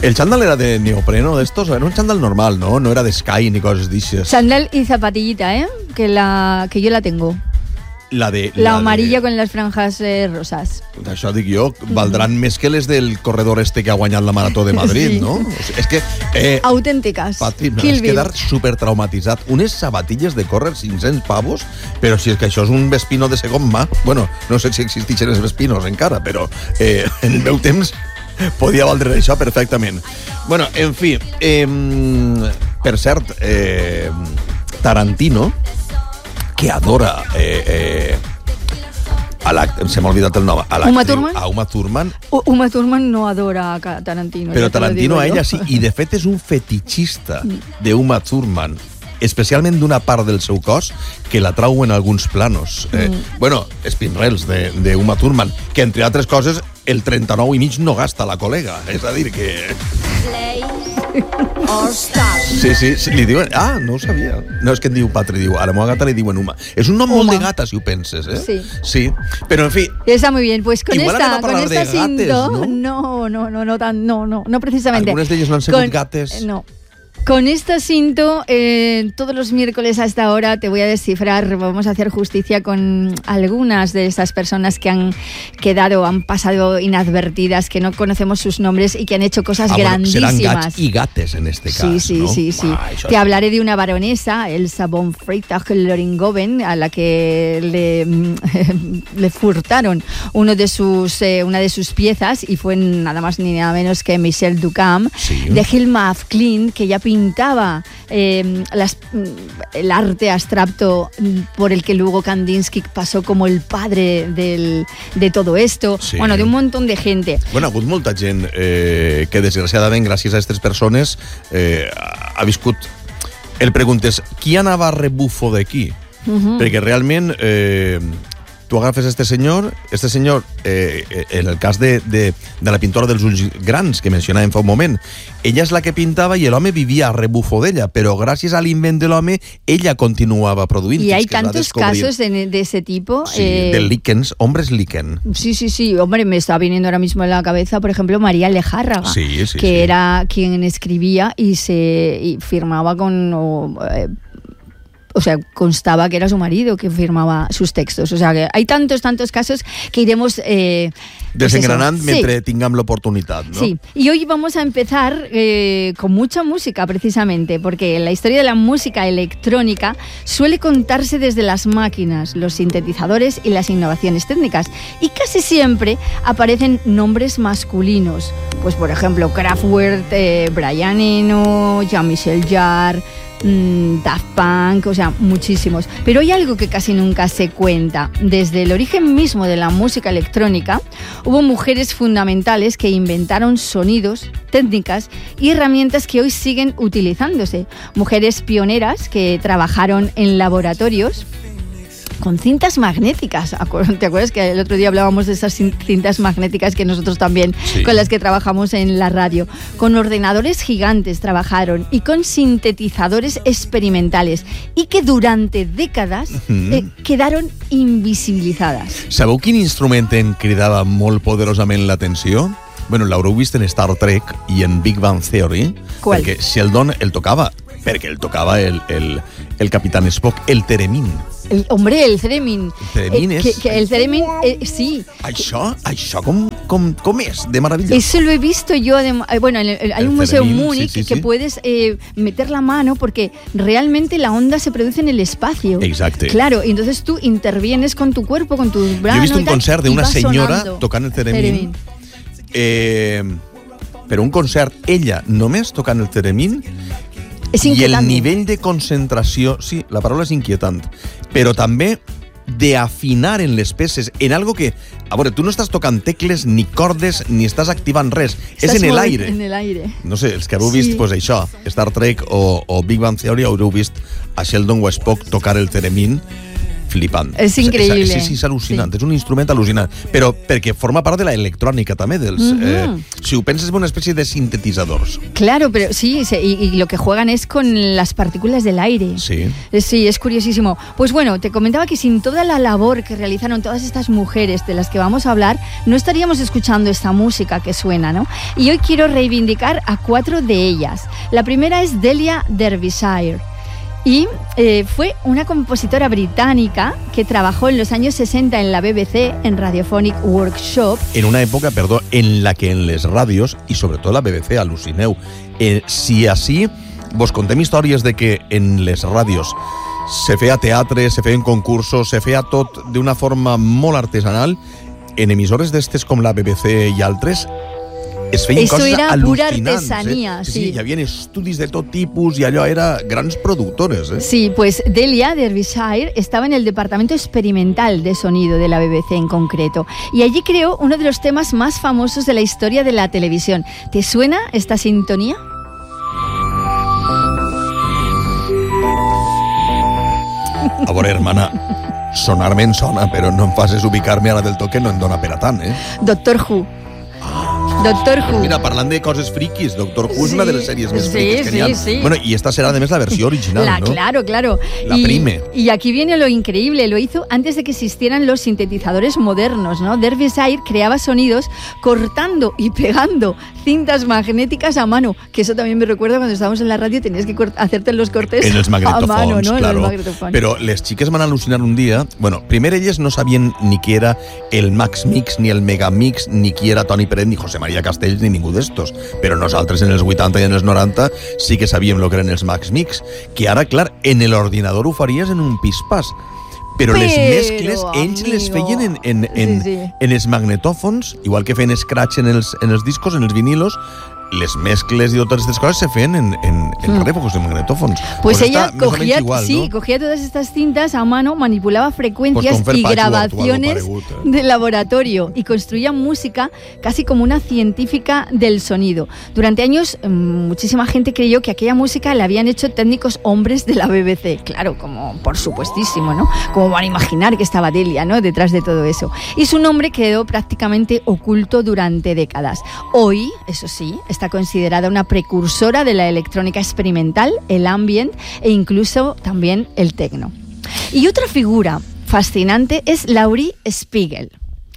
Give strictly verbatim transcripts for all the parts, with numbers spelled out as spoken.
El chándal era de neopreno de estos, era un chándal normal, ¿no? No era de Sky ni cosas dices. Chándal y zapatillita, ¿eh? Que, la, que yo la tengo. La de... La, la amarilla de... con les franjas eh, rosas. Això dic jo, valdran més que les del corredor este que ha guanyat la Marató de Madrid, Sí. no? O sigui, és que... Eh, Autèntiques. Patri, me Kill vas Bill. quedar super traumatitzat. Unes sabatilles de córrer cinc-cents pavos, però si és que això és un Vespino de segon mà. Bueno, no sé si existeixen els Vespinos encara, però eh, en el meu temps podia valdre això perfectament. Bueno, en fi, eh, per cert, eh, Tarantino, que adora eh, eh, a la, se m'ha olvidat el nom, a Uma Thurman? a Uma Thurman, U- Uma Thurman no adora a Tarantino. però ja te lo Tarantino digo a yo. ella sí, i de fet és un fetichista de Uma Thurman, especialment d'una part del seu cos que la trau en alguns planos. Eh, Mm. bueno, espinrels de, de Uma Thurman, que entre altres coses el trenta-nou i mig no gasta la col·lega, és a dir que... Sí, sí, sí, li diuen... Ah, no ho sabia. No, és que en diu Patri, diu, a la meva gata li diuen Uma. És un nom Uma. molt de gata, si ho penses, eh? Sí. Sí, però en fi... Está muy bien, pues con Igual anem esta, a con parlar esta de gates, cinto, ¿no? no, no, no, no, tan, no, no, no precisamente. Algunes d'elles no han sigut Con- gates. No. Con esta cinto, eh, todos los miércoles hasta ahora te voy a descifrar, vamos a hacer justicia con algunas de esas personas que han quedado, han pasado inadvertidas, que no conocemos sus nombres y que han hecho cosas Ah, bueno, grandísimas. seran gats i gates en este cas, Sí, sí, ¿no? sí, sí. Ah, això Te sí. hablaré de una baronesa, Elsa von Freytag-Loringoven, a la que le, le furtaron uno de sus, eh, una de sus piezas y fue nada más ni nada menos que Michel Ducamp, Sí. de Hilma af Klint, que ya pintaba eh, las, el arte abstracto por el que luego Kandinsky pasó como el padre del, de todo esto. Sí. Bueno, de un montón de gente. Bueno, ha hagut molta gent eh, que, desgraciadament, gràcies a aquestes persones, eh, ha viscut... El preguntes, qui anava a rebufo de qui? Uh-huh. Perquè realment eh, tu agafes este senyor, este senyor, eh, en el cas de, de, de la pintora dels ulls grans que mencionàvem fa un moment, ella és la que pintava i l'home vivia a rebufo d'ella, però gràcies a l'invent de l'home ella continuava produint. Y fins hay que es va tantos descobrir. casos de, de ese tipo. Sí, eh, del Likens, hombres Liken. Sí, sí, sí. Hombre, me está viniendo ahora mismo en la cabeza, por ejemplo, María Lejárraga, Sí, sí, que sí. era quien escribía y se y firmaba con... O, eh, o sea, constaba que era su marido que firmaba sus textos. O sea, que hay tantos, tantos casos que iremos... Eh, pues Desengranant eso. mentre Sí. tinguem l'oportunitat, no? Sí, y hoy vamos a empezar eh, con mucha música precisamente, porque la historia de la música electrónica suele contarse desde las máquinas, los sintetizadores y las innovaciones técnicas, y casi siempre aparecen nombres masculinos, pues por ejemplo Kraftwerk, eh, Brian Eno, Jean-Michel Jarre, mm, Daft Punk, o sea, muchísimos. Pero hay algo que casi nunca se cuenta. Desde el origen mismo de la música electrónica, hubo mujeres fundamentales que inventaron sonidos, técnicas y herramientas que hoy siguen utilizándose. Mujeres pioneras que trabajaron en laboratorios con cintas magnéticas. ¿Te acuerdas que el otro día hablábamos de esas cintas magnéticas que nosotros también, Sí. con las que trabajamos en la radio? Con ordenadores gigantes trabajaron y con sintetizadores experimentales y que durante décadas Mhm. eh, quedaron invisibilizadas. Sabeu quin instrument em cridava molt poderosament l'atenció? Bueno, l'haureu vist en Star Trek i en Big Bang Theory. Qual? Perquè Sheldon el tocava, perquè el tocava el, el, el Capitán Spock, el Teremin. El, hombre, el Theremin. El Theremin Eh, es- que, que el Theremin, eh, sí. Això, això com, com, com és? De meravellós. Eso lo he visto yo. adem- eh, Bueno, en el- hay El un museo en Theremin, Múnich sí, sí, que sí. puedes eh, meter la mano porque realmente la onda se produce en el espacio. Exacte. Claro, y entonces tú intervienes con tu cuerpo, con tus brazos. Jo he vist un concert d'una senyora tocant el Teremin. Theremin. Eh, però un concert, ella només tocant el Teremin, Es i el inquietante. nivell de concentració, sí, la paraula és inquietant, però també de afinar en les peces, en algo que, a veure, tu no estàs tocant tecles, ni cordes, ni estàs activant res, és Estás en el movi- aire. En el aire. No sé, els que heu Sí. vist pues, això, Star Trek o, o Big Bang Theory, haureu vist a Sheldon o a Spock tocar el Theremin. flipant. És increïble. És, és, sí, sí, és al·lucinant, sí. És un instrument al·lucinant, però perquè forma part de la electrònica també, dels, mm-hmm. eh, si ho penses, és una espècie de sintetitzadors. Claro, pero sí, sí y, y lo que juegan es con las partículas del aire. Sí. Sí, es curiosísimo. Pues bueno, te comentaba que sin toda la labor que realizaron todas estas mujeres de las que vamos a hablar, no estaríamos escuchando esta música que suena, ¿no? Y hoy quiero reivindicar a cuatro de ellas. La primera es Delia Derbyshire. Y eh, fue una compositora británica que trabajó en los años sesenta en la B B C, en Radiophonic Workshop. En una època, perdó, en la que en les ràdios, i sobretot la B B C, al·lucineu, eh, si així vos contem històries de que en les ràdios se feia teatre, se feien concursos, se feia tot d'una forma molt artesanal, en emissores d'estes com la B B C i altres, es feien Eso coses era al·lucinants. pura artesanía, eh? sí. sí. sí. Hi havia estudis de tot tipus i allò era grans productores. Eh? Sí, pues Delia Derbyshire estaba en el departamento experimental de sonido de la B B C en concreto. Y allí creó uno de los temas más famosos de la historia de la televisión. ¿Te suena esta sintonía? A veure, hermana, sonar-me en sona, però no em facis ubicar-me a la del toque, no em dona per a tant, eh? Doctor Who. Doctor Who. Mira, parlant de coses friquis, Doctor Who sí, és una de les sèries més sí, friquis que sí, n'hi ha. Sí. Bueno, y esta será además la versión original, la, ¿no? Claro, claro. La y, prime. Y aquí viene lo increíble, lo hizo antes de que existieran los sintetizadores modernos, ¿no? Derbyshire creaba sonidos cortando y pegando cintas magnéticas a mano, que eso también me recuerda cuando estábamos en la radio, tenías que hacerte los cortes en els a mano, ¿no? Claro. En els magnetofons. Però les xiques van al·lucinar un dia. Bueno, primer elles no sabien ni qui era el Max Mix, ni el Mega Mix, ni qui era Toni Peret, ni José María Castells, ni ningú d'estos. Però nosaltres en els vuitanta i en els noranta sí que sabíem lo que eren els Max Mix, que ara, clar, en l'ordinador ho faries en un pispàs. Però, Però les mescles, ells amigo. les feien en, en, en, sí, sí. en els magnetòfons, igual que feien scratch en els, en els discos, en els vinilos, les mezcles y otras estas cosas se hacen en, en, en mm. réplicos de magnetófonos. Pues, pues ella cogía, igual, sí, ¿no? cogía todas estas cintas a mano, manipulaba frecuencias pues y grabaciones paregut, eh? de laboratorio y construía música casi como una científica del sonido. Durante años, muchísima gente creyó que aquella música la habían hecho técnicos hombres de la B B C. Claro, como por supuestísimo, ¿no? Como van a imaginar que estaba Delia, ¿no? Detrás de todo eso. Y su nombre quedó prácticamente oculto durante décadas. Hoy, eso sí, está considerada una precursora de la electrónica experimental, el ambient e incluso también el techno. Y otra figura fascinante es Laurie Spiegel.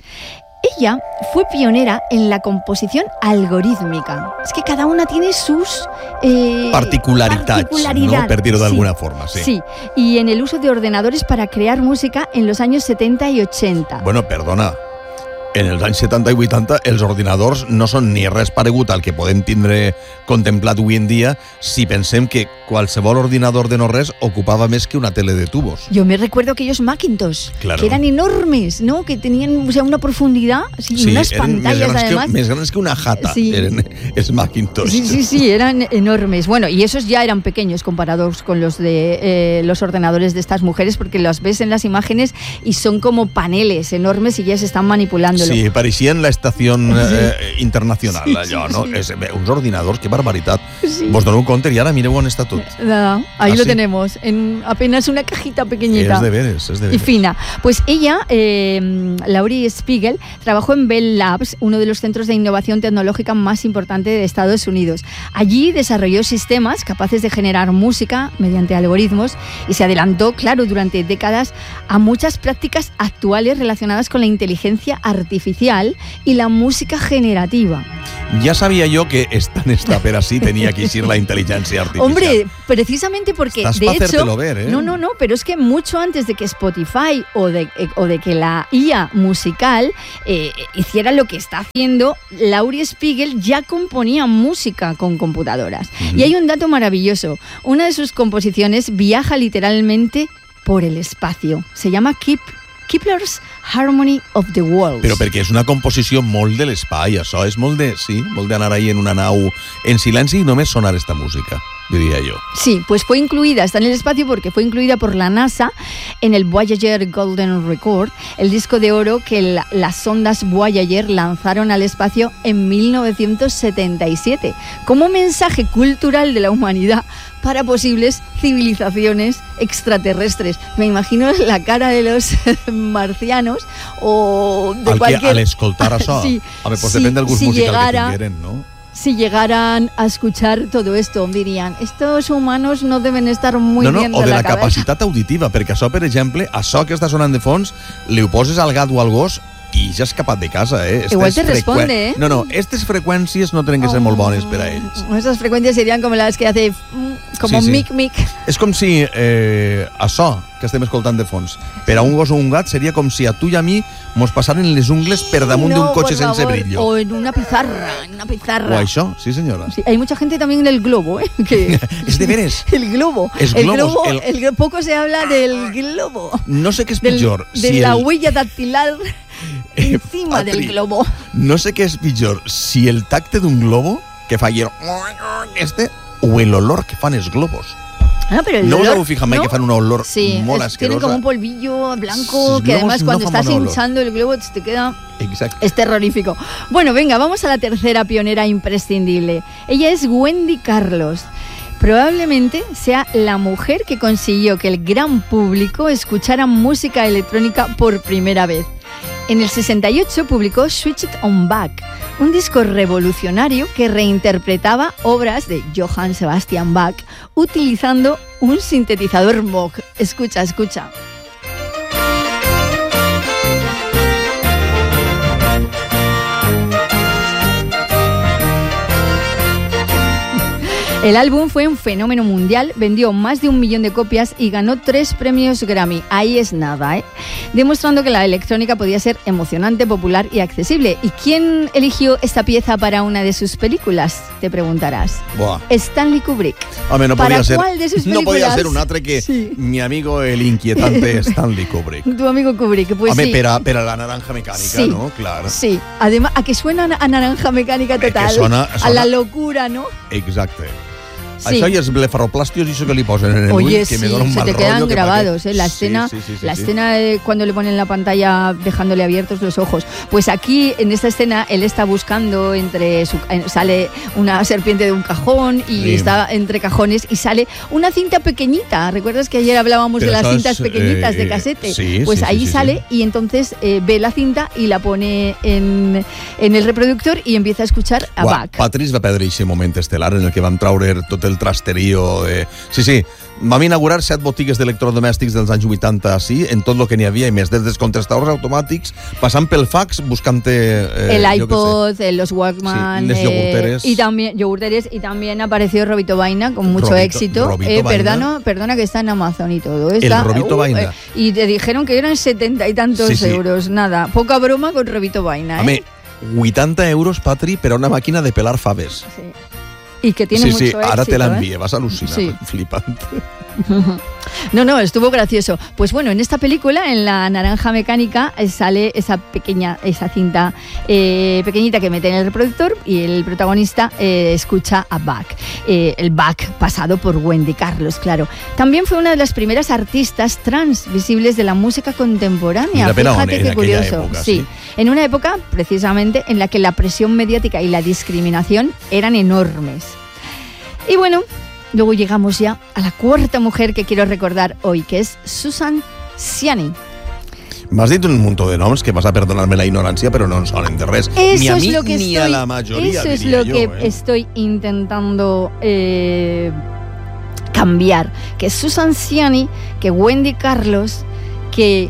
Ella fue pionera en la composición algorítmica. Es que cada una tiene sus eh, particularidades, particularidades, ¿no? Per dir-ho d'alguna sí, forma, sí. Sí, y en el uso de ordenadores para crear música en los años setenta y ochenta. Bueno, perdona, en els anys setanta i vuitanta els ordinadors no són ni res paregut al que podem tindre contemplat avui en dia si pensem que qualsevol ordinador de no res ocupava més que una tele de tubos. Yo me recuerdo aquellos Macintosh, claro, que eran enormes, ¿no? Que tenían, o sea, una profundidad, sí, sí, unas pantallas més además. Que, més grans que una jata, sí. eren els Macintosh. Sí, sí, sí, eran enormes. Bueno, y esos ya eran pequeños comparados con los de eh, los ordenadores de estas mujeres, porque los ves en las imágenes y son como paneles enormes y ya se están manipulando. Sí, pareixien la estació eh, internacional, sí, allò, sí, no? Sí. Es, uns ordinadors, que barbaritat. Sí. Vos dono un compte i ara mireu on està tot. Nada, ahí ¿Ah, lo sí? tenemos, en apenas una cajita pequeñita. Es de veres, es de veres. Y fina. Pues ella, eh, Laurie Spiegel, trabajó en Bell Labs, uno de los centros de innovación tecnológica más importante de Estados Unidos. Allí desarrolló sistemas capaces de generar música mediante algoritmos y se adelantó, claro, durante décadas a muchas prácticas actuales relacionadas con la inteligencia artificial y la música generativa. Ya sabía yo que esta, esta pera sí tenía que ir la inteligencia artificial. Hombre, precisamente porque Estás de hecho, ver, ¿eh? no, no, no, pero es que mucho antes de que Spotify o de, eh, o de que la I A musical eh, hiciera lo que está haciendo, Laurie Spiegel ya componía música con computadoras. Uh-huh. Y hay un dato maravilloso. Una de sus composiciones viaja literalmente por el espacio. Se llama Keep Kepler's Harmony of the Worlds. Però perquè és una composició molt de l'espai, això és molt de, sí, molt d'anar ahí en una nau en silenci i només sonar esta música. diría yo. Sí, pues fue incluida, está en el espacio porque fue incluida por la NASA en el Voyager Golden Record, el disco de oro que la, las sondas Voyager lanzaron al espacio en mil novecientos setenta y siete, como mensaje cultural de la humanidad para posibles civilizaciones extraterrestres. Me imagino la cara de los marcianos o de al cualquier... Que, al escoltar això, sí, a ver, pues sí, depende del gust si musical llegara, que tingueren, ¿no? Si llegaran a escuchar todo esto, dirían, estos humanos no deben estar muy no, no, bien de o de la, la cabeza. capacitat auditiva, perquè això, per exemple, això que està sonant de fons, li ho poses al gat o al gos i ja ha escapat de casa, eh? Estes Igual te freqüen... responde, eh? No, no, estas freqüències no tenen que ser Oh, molt bones per a ells. Esas frecuencias serían como las que hace mm, como Sí, sí. mic mic. És com si eh, això que estem escoltant de fons, per a un gos o un gat seria com si a tu i a mi mos passaren les ungles per damunt No, d'un cotxe por sense favor, brillo. O en una pizarra, en una pizarra. O això, sí senyora. Sí, hay mucha gente también en el globo, ¿eh? Que, És de veres. el globo. Es el globos, globo, el- el... poco se habla del globo. No sé què és Del- pitjor. de si la el... huella dactilar encima Patri, del globo. No sé què és pitjor, si el tacte d'un globo que fa hier este o el olor que fan els globos. Ah, pero el No us olor, heu fijat mai ¿no? que fan un olor Sí, molt es- tienen asquerosa? como un polvillo blanco Los que globos además no cuando fan estás bon olor. hinchando el globo te queda... Exacte. Es terrorífico. Bueno, venga, vamos a la tercera pionera imprescindible. Ella es Wendy Carlos. Probablemente sea la mujer que consiguió que el gran público escuchara música electrónica por primera vez. En el sesenta y ocho publicó Switch It On Back, un disco revolucionario que reinterpretaba obras de Johann Sebastian Bach utilizando un sintetizador Moog. Escucha, escucha. El álbum fue un fenómeno mundial, vendió más de un millón de copias y ganó tres premios Grammy. Ahí es nada, ¿eh? Demostrando que la electrónica podía ser emocionante, popular y accesible. ¿Y quién eligió esta pieza para una de sus películas? Te preguntarás. Buah. Stanley Kubrick. Home, no ¿Para podia ser, cuál de sus no podia películas? ser un altre que Sí. mi amigo el inquietante Stanley Kubrick. Tu amigo Kubrick, pues Home, sí. per a, per a la naranja mecànica, Sí. no? Clar. Sí, además, a que suena a naranja mecánica que total. sona- A sona- la locura, ¿no? Exacte. Sí. Això i els blefaroplastios i això que li posen en el Oye, ull, que sí, me dona un se mal te quedan rollo que pa' grabados, qué. ¿eh? La Sí, escena, sí, sí, sí, la sí. escena de cuando le ponen la pantalla dejándole abiertos los ojos. Pues aquí, en esta escena, él está buscando entre su, eh, sale una serpiente de un cajón y Sí. está entre cajones y sale una cinta pequeñita. ¿Recuerdas que ayer hablábamos Pero de las eso es, cintas pequeñitas eh, de casete? sí, pues sí, ahí sí, sí, sale sí. y entonces eh, ve la cinta y la pone en, en el reproductor y empieza a escuchar a Buah, Bach. Patrice va perdre aquest moment estel·lar en el que vam traure tot el trasterio. De... Sí, sí, vam inaugurar set botigues d'electrodomèstics dels anys vuitanta, sí, en tot el que n'hi havia, i més, des dels contrastadors automàtics, passant pel fax, buscant eh, el jo què sé. iPod, eh, los Walkman, Sí, les yogurteres. y también yogurteres y también apareció Robito Vaina con mucho Robito- éxito. Robito Eh, Vaina. perdona, perdona que está en Amazon y todo. Está, Robito Vaina. y te dijeron que eran setenta y tantos Sí, sí. euros. Nada, poca broma con Robito Vaina. ¿eh? Home, vuitanta euros, Patri, per a una màquina de pelar faves. Sí. Y que tiene sí, mucho sí, éxito. ara te ¿eh? l'envie, vas al·lucinar, Sí. flipant. No, no, estuvo gracioso. Pues bueno, en esta película, en la naranja mecánica, eh, sale esa pequeña, esa cinta eh, pequeñita que mete en el reproductor y el protagonista eh, escucha a Bach. Eh, el Bach pasado por Wendy Carlos, claro. También fue una de las primeras artistas trans visibles de la música contemporánea. Mira, pero Fíjate en qué aquella curioso. época, sí. sí. En una época precisamente en la que la presión mediática y la discriminación eran enormes. Y bueno, luego llegamos ya a la cuarta mujer que quiero recordar hoy, que es Susan Ciani. M'has dit un munt de noms que vas a perdonarme la ignorància, però no en sonen de res. Eso ni a es mi lo que ni estoy, a la majoria, eso es diria lo jo. que eh? estoy intentando eh, cambiar. Que Susan Ciani, que Wendy Carlos, que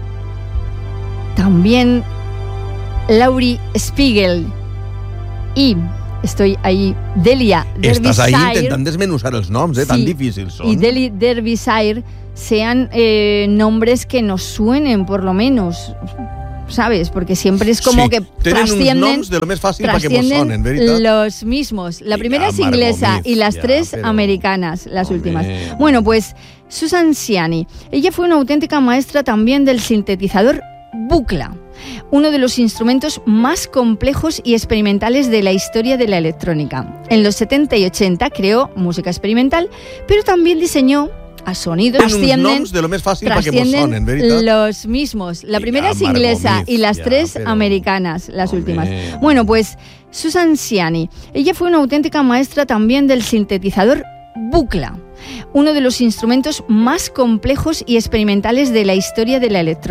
también Laurie Spiegel y estoy ahí Delia Estàs ahí Derbyshire. intentant desmenuzar els noms, eh? Tan Sí, difícils són. Y Delia Derbyshire sean eh, nombres que nos suenen, por lo menos, ¿sabes? Porque siempre es como sí, que tenen uns trascienden, noms de lo més fàcil perquè mos trascienden sonen, veritat? los mismos. La Y primera a es Margot inglesa Smith, y las ya, tres pero- americanas, las Hombre. últimas. Bueno, pues Susan Ciani. Ella fue una auténtica maestra también del sintetizador bucla. uno de los instrumentos más complejos y experimentales de la historia de la electrónica. En los setenta y ochenta creó música experimental, pero también diseñó a sonidos trascienden, de lo més fàcil perquè mos sonen, veritat? Los mismos. La primera es Margot inglesa Smith, y las ya, tres pero... americanas, las Hombre. últimas. Bueno, pues Susan Ciani. Ella fue una auténtica maestra también del sintetizador bucla, uno de los instrumentos más complejos y experimentales de la historia de la electrónica.